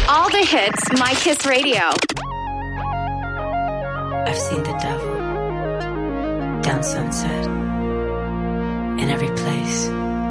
All the hits, My Kiss Radio. I've seen the devil down Sunset in every place.